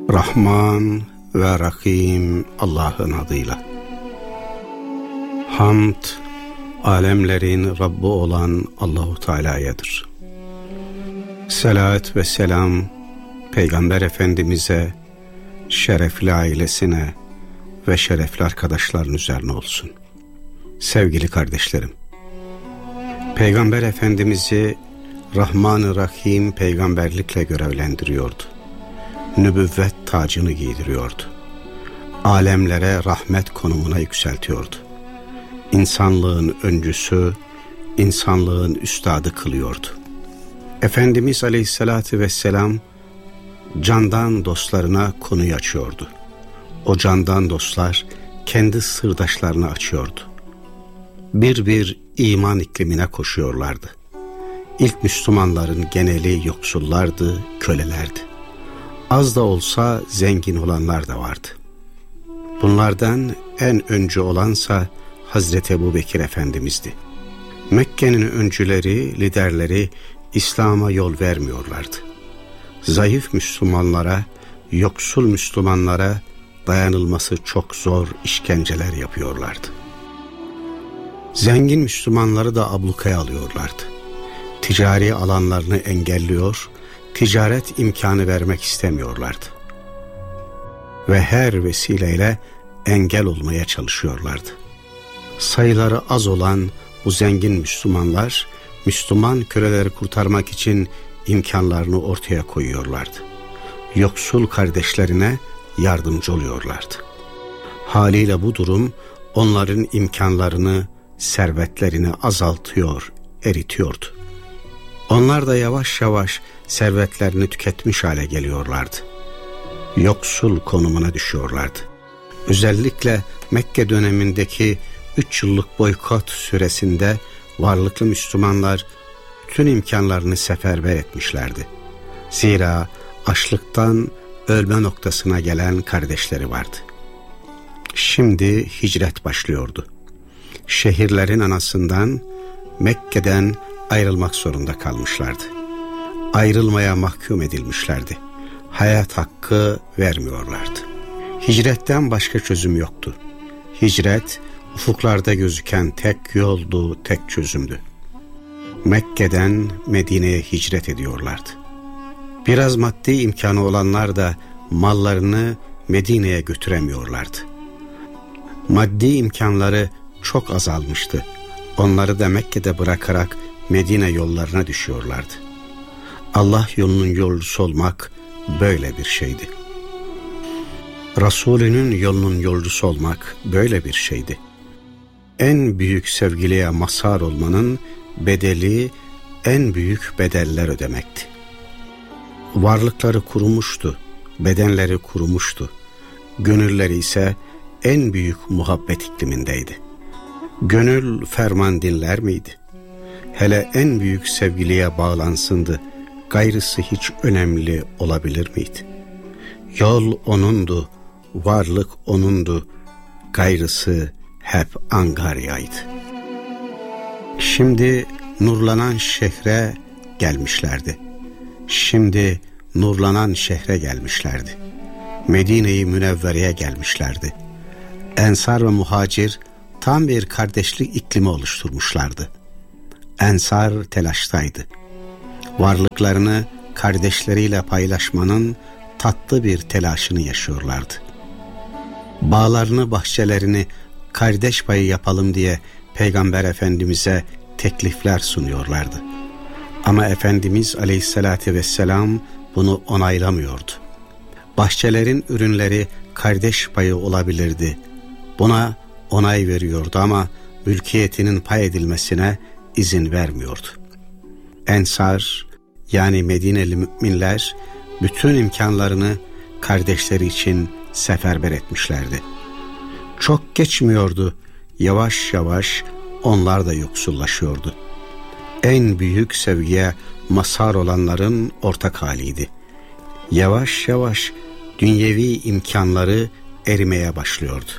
Rahman ve Rahim Allah'ın adıyla. Hamd, alemlerin Rabbi olan Allahu Teala'yadır. Salat ve selam Peygamber Efendimiz'e, şerefli ailesine ve şerefli arkadaşların üzerine olsun. Sevgili kardeşlerim, Peygamber Efendimiz'i Rahman-ı Rahim peygamberlikle görevlendiriyordu. Nübüvvet tacını giydiriyordu. Alemlere rahmet konumuna yükseltiyordu. İnsanlığın öncüsü, insanlığın üstadı kılıyordu. Efendimiz Aleyhisselatü Vesselam candan dostlarına konuyu açıyordu. O candan dostlar kendi sırdaşlarını açıyordu. Bir iman iklimine koşuyorlardı. İlk Müslümanların geneli yoksullardı, kölelerdi. Az da olsa zengin olanlar da vardı. Bunlardan en öncü olansa Hazreti Ebubekir Efendimiz'di. Mekke'nin öncüleri, liderleri İslam'a yol vermiyorlardı. Zayıf Müslümanlara, yoksul Müslümanlara dayanılması çok zor işkenceler yapıyorlardı. Zengin Müslümanları da ablukaya alıyorlardı. Ticari alanlarını engelliyor, ticaret imkanı vermek istemiyorlardı. Ve her vesileyle engel olmaya çalışıyorlardı. Sayıları az olan bu zengin Müslümanlar, Müslüman köleleri kurtarmak için imkanlarını ortaya koyuyorlardı. Yoksul kardeşlerine yardımcı oluyorlardı. Haliyle bu durum onların imkanlarını, servetlerini azaltıyor, eritiyordu. Onlar da yavaş yavaş servetlerini tüketmiş hale geliyorlardı. Yoksul konumuna düşüyorlardı. Özellikle Mekke dönemindeki 3 yıllık boykot süresinde varlıklı Müslümanlar bütün imkanlarını seferber etmişlerdi. Zira açlıktan ölme noktasına gelen kardeşleri vardı. Şimdi hicret başlıyordu. Şehirlerin anasından, Mekke'den ayrılmak zorunda kalmışlardı. Ayrılmaya mahkum edilmişlerdi. Hayat hakkı vermiyorlardı. Hicretten başka çözüm yoktu. Hicret, ufuklarda gözüken tek yoldu, tek çözümdü. Mekke'den Medine'ye hicret ediyorlardı. Biraz maddi imkanı olanlar da mallarını Medine'ye götüremiyorlardı. Maddi imkanları çok azalmıştı. Onları da Mekke'de bırakarak Medine yollarına düşüyorlardı. Allah yolunun yolcusu olmak böyle bir şeydi. Resulünün yolunun yolcusu olmak böyle bir şeydi. En büyük sevgiliye mazhar olmanın bedeli en büyük bedeller ödemekti. Varlıkları kurumuştu, bedenleri kurumuştu. Gönülleri ise en büyük muhabbet iklimindeydi. Gönül ferman dinler miydi? Hele en büyük sevgiliye bağlansındı, gayrısı hiç önemli olabilir miydi? Yol O'nundu, varlık O'nundu, gayrısı hep angaryaydı. Şimdi nurlanan şehre gelmişlerdi. Şimdi nurlanan şehre gelmişlerdi. Medine-i Münevvere'ye gelmişlerdi. Ensar ve muhacir tam bir kardeşlik iklimi oluşturmuşlardı. Ensar telaştaydı. Varlıklarını kardeşleriyle paylaşmanın tatlı bir telaşını yaşıyorlardı. Bağlarını, bahçelerini kardeş payı yapalım diye Peygamber Efendimiz'e teklifler sunuyorlardı. Ama Efendimiz Aleyhisselatü Vesselam bunu onaylamıyordu. Bahçelerin ürünleri kardeş payı olabilirdi. Buna onay veriyordu ama mülkiyetinin pay edilmesine izin vermiyordu. Ensar, yani Medineli müminler bütün imkanlarını kardeşleri için seferber etmişlerdi. Çok geçmiyordu, yavaş yavaş onlar da yoksullaşıyordu. En büyük sevgiye mazhar olanların ortak haliydi. Yavaş yavaş dünyevi imkanları erimeye başlıyordu.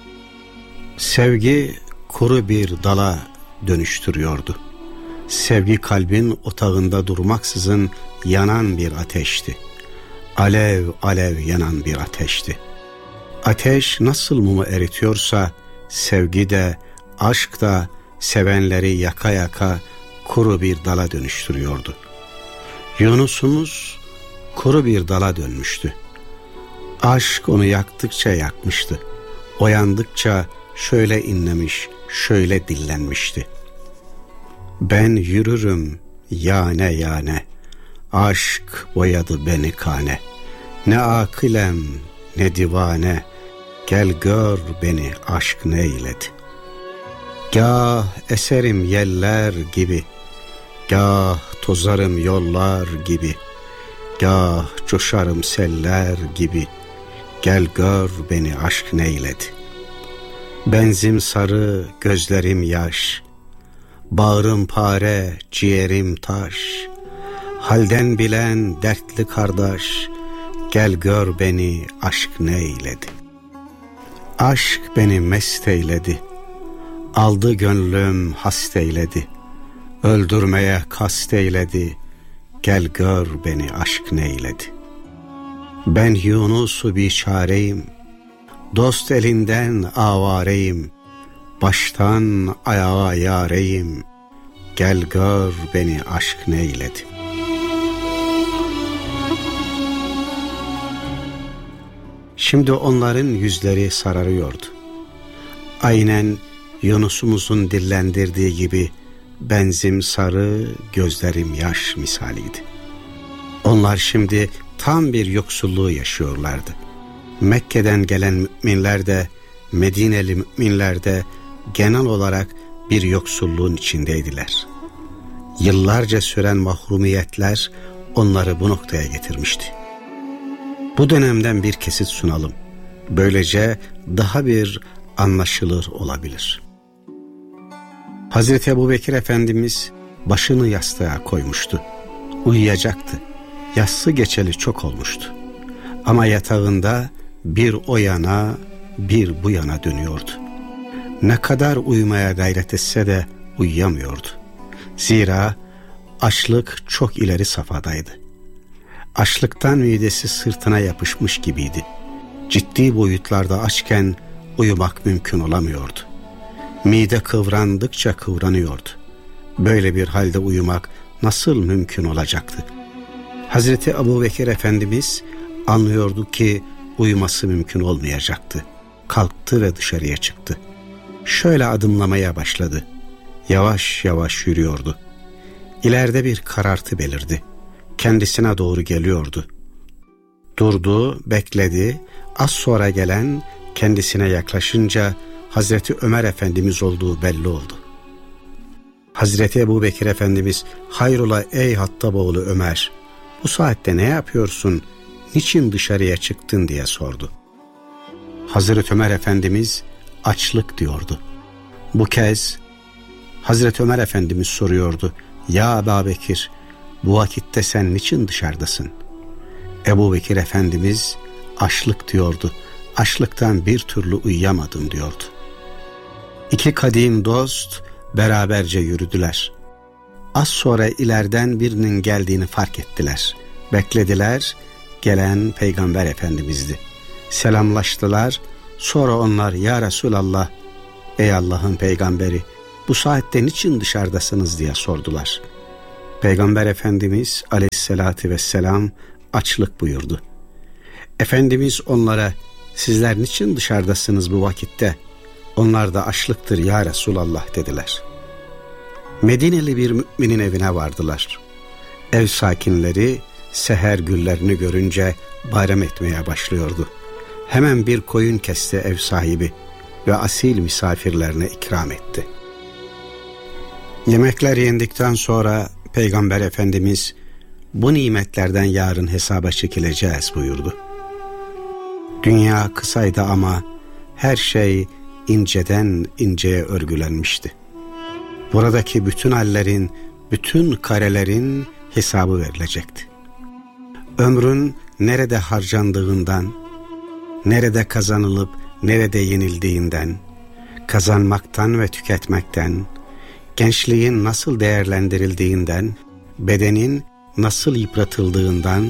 Sevgi kuru bir dala dönüştürüyordu. Sevgi kalbin otağında durmaksızın yanan bir ateşti. alev alev yanan bir ateşti. Ateş nasıl mumu eritiyorsa, sevgi de, aşk da sevenleri yaka yaka kuru bir dala dönüştürüyordu. Yunus'umuz kuru bir dala dönmüştü. Aşk onu yaktıkça yakmıştı. Oyandıkça şöyle inlemiş, şöyle dillenmişti. Ben yürürüm yane yane, aşk boyadı beni kane. Ne akılem ne divane, gel gör beni aşk neyledi. Gah eserim yeller gibi, gah tozarım yollar gibi, gah coşarım seller gibi, gel gör beni aşk neyledi. Benzim sarı, gözlerim yaş, bağrım pare, ciğerim taş. Halden bilen dertli kardeş, gel gör beni aşk neyledi. Aşk beni mest eyledi, aldı gönlüm hast eyledi. Öldürmeye kast eyledi, gel gör beni aşk neyledi. Ben Yunus-u biçareyim, dost elinden avareyim. Baştan ayağa yareyim, gel gör beni aşk neyledi. Şimdi onların yüzleri sararıyordu. Aynen Yunus'umuzun dillendirdiği gibi benzim sarı, gözlerim yaş misaliydi. Onlar şimdi tam bir yoksulluğu yaşıyorlardı. Mekke'den gelen müminler de, Medineli müminler de genel olarak bir yoksulluğun içindeydiler. Yıllarca süren mahrumiyetler onları bu noktaya getirmişti. Bu dönemden bir kesit sunalım. Böylece daha bir anlaşılır olabilir. Hazreti Ebubekir Efendimiz başını yastığa koymuştu. Uyuyacaktı. Yassı geçeli çok olmuştu. Ama yatağında bir o yana bir bu yana dönüyordu. Ne kadar uyumaya gayret etse de uyuyamıyordu. Zira açlık çok ileri safhadaydı. Açlıktan midesi sırtına yapışmış gibiydi. Ciddi boyutlarda açken uyumak mümkün olamıyordu. Mide kıvrandıkça kıvranıyordu. Böyle bir halde uyumak nasıl mümkün olacaktı? Hazreti Ebubekir Efendimiz anlıyordu ki uyuması mümkün olmayacaktı. Kalktı ve dışarıya çıktı. Şöyle adımlamaya başladı. Yavaş yavaş yürüyordu. İleride bir karartı belirdi. Kendisine doğru geliyordu. Durdu, bekledi. Az sonra gelen kendisine yaklaşınca Hazreti Ömer Efendimiz olduğu belli oldu. Hazreti Ebubekir Efendimiz, hayrola ey Hattaboğlu Ömer, bu saatte ne yapıyorsun, niçin dışarıya çıktın diye sordu. Hazreti Ömer Efendimiz açlık diyordu. Bu kez Hazreti Ömer Efendimiz soruyordu, ya Ebubekir, bu vakitte sen niçin dışarıdasın? Ebubekir Efendimiz açlık diyordu. Açlıktan bir türlü uyuyamadım diyordu. İki kadim dost beraberce yürüdüler. Az sonra ileriden birinin geldiğini fark ettiler. Beklediler, gelen Peygamber Efendimiz'di. Selamlaştılar, sonra onlar ya Resulallah, ey Allah'ın peygamberi, bu saatte niçin dışarıdasınız diye sordular. Peygamber Efendimiz aleyhissalatü vesselam açlık buyurdu. Efendimiz onlara, sizler niçin dışarıdasınız bu vakitte? Onlar da açlıktır ya Resulallah dediler. Medineli bir müminin evine vardılar. Ev sakinleri seher güllerini görünce bayram etmeye başlıyordu. Hemen bir koyun kesti ev sahibi ve asil misafirlerine ikram etti. Yemekler yendikten sonra Peygamber Efendimiz, bu nimetlerden yarın hesaba çekileceğiz buyurdu. Dünya kısaydı ama her şey inceden inceye örgülenmişti. Buradaki bütün hallerin, bütün karelerin hesabı verilecekti. Ömrün nerede harcandığından, nerede kazanılıp nerede yenildiğinden, kazanmaktan ve tüketmekten, gençliğin nasıl değerlendirildiğinden, bedenin nasıl yıpratıldığından,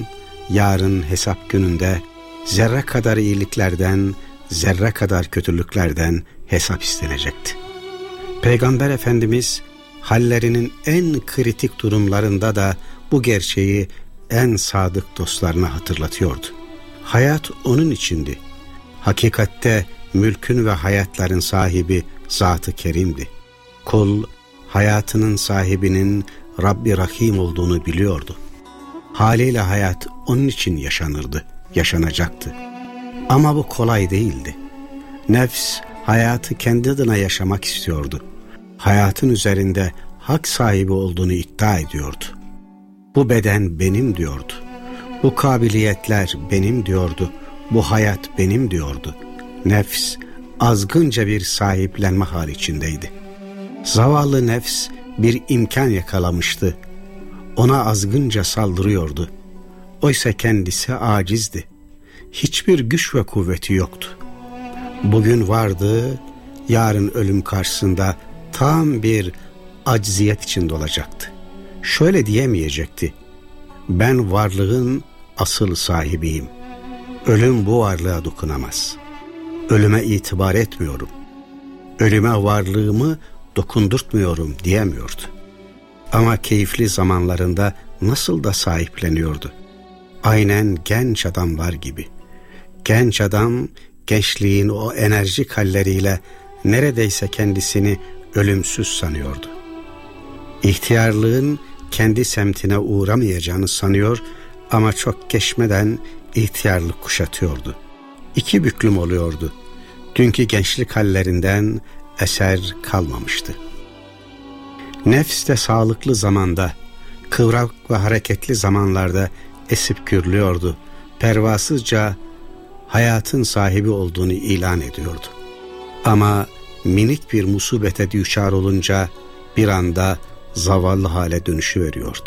yarın hesap gününde zerre kadar iyiliklerden, zerre kadar kötülüklerden hesap istenecekti. Peygamber Efendimiz hallerinin en kritik durumlarında da bu gerçeği en sadık dostlarına hatırlatıyordu. Hayat onun içindi. Hakikatte mülkün ve hayatların sahibi Zat-ı Kerim'di. Kul hayatının sahibinin Rabbi Rahim olduğunu biliyordu. Haliyle hayat onun için yaşanırdı, yaşanacaktı. Ama bu kolay değildi. Nefs hayatı kendi adına yaşamak istiyordu. Hayatın üzerinde hak sahibi olduğunu iddia ediyordu. Bu beden benim diyordu. Bu kabiliyetler benim diyordu. Bu hayat benim diyordu. Nefs azgınca bir sahiplenme hali içindeydi. Zavallı nefs bir imkan yakalamıştı. Ona azgınca saldırıyordu. Oysa kendisi acizdi. Hiçbir güç ve kuvveti yoktu. Bugün vardı, yarın ölüm karşısında tam bir acziyet içinde olacaktı. Şöyle diyemeyecekti: ben varlığın asıl sahibiyim. Ölüm bu varlığa dokunamaz. Ölüme itibar etmiyorum. Ölüme varlığımı dokundurtmuyorum diyemiyordu. Ama keyifli zamanlarında nasıl da sahipleniyordu. Aynen genç adamlar gibi. Genç adam gençliğin o enerjik halleriyle neredeyse kendisini ölümsüz sanıyordu. İhtiyarlığın kendi semtine uğramayacağını sanıyor ama çok geçmeden ihtiyarlık kuşatıyordu. İki büklüm oluyordu. Dünkü gençlik hallerinden eser kalmamıştı. Nefs de sağlıklı zamanda, kıvrak ve hareketli zamanlarda esip gürlüyordu. Pervasızca hayatın sahibi olduğunu ilan ediyordu. Ama minik bir musibete düçar olunca bir anda zavallı hale dönüşüveriyordu.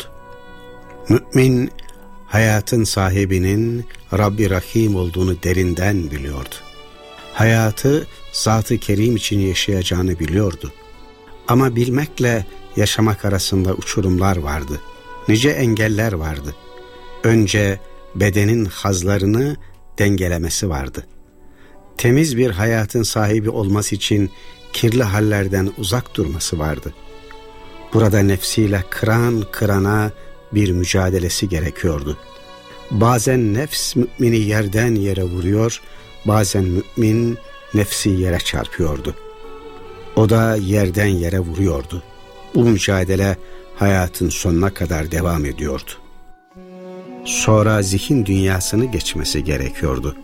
Mümin hayatın sahibinin Rabbi Rahim olduğunu derinden biliyordu. Hayatı Zat-ı Kerim için yaşayacağını biliyordu. Ama bilmekle yaşamak arasında uçurumlar vardı. Nice engeller vardı. Önce bedenin hazlarını dengelemesi vardı. Temiz bir hayatın sahibi olması için kirli hallerden uzak durması vardı. Burada nefsiyle kıran kırana bir mücadelesi gerekiyordu. Bazen nefs mümini yerden yere vuruyor, bazen mümin nefsi yere çarpıyordu. O da yerden yere vuruyordu. Bu mücadele hayatın sonuna kadar devam ediyordu. Sonra zihin dünyasını geçmesi gerekiyordu.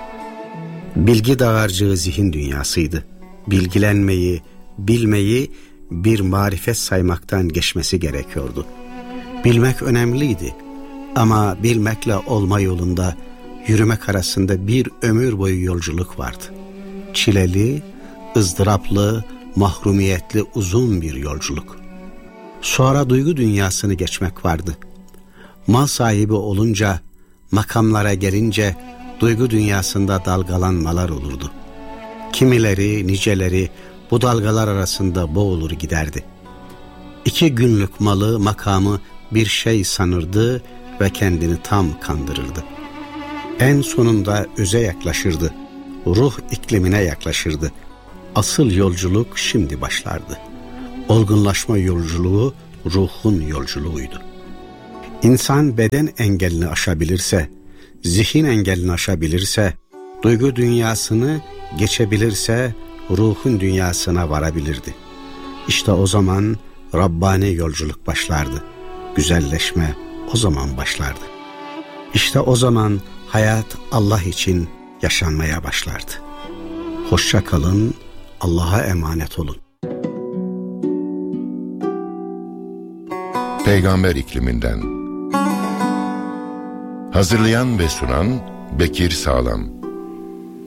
Bilgi dağarcığı zihin dünyasıydı. Bilgilenmeyi, bilmeyi bir marifet saymaktan geçmesi gerekiyordu. Bilmek önemliydi ama bilmekle olma yolunda yürümek arasında bir ömür boyu yolculuk vardı. Çileli, ızdıraplı, mahrumiyetli uzun bir yolculuk. Sonra duygu dünyasını geçmek vardı. Mal sahibi olunca, makamlara gelince duygu dünyasında dalgalanmalar olurdu. Kimileri, niceleri bu dalgalar arasında boğulur giderdi. 2 günlük malı, makamı bir şey sanırdı ve kendini tam kandırırdı. En sonunda öze yaklaşırdı. Ruh iklimine yaklaşırdı. Asıl yolculuk şimdi başlardı. Olgunlaşma yolculuğu ruhun yolculuğuydu. İnsan beden engelini aşabilirse, zihin engelini aşabilirse, duygu dünyasını geçebilirse ruhun dünyasına varabilirdi. İşte o zaman Rabbani yolculuk başlardı. Güzelleşme o zaman başlardı. İşte o zaman hayat Allah için yaşanmaya başlardı. Hoşça kalın, Allah'a emanet olun. Peygamber ikliminden. Hazırlayan ve sunan Bekir Sağlam.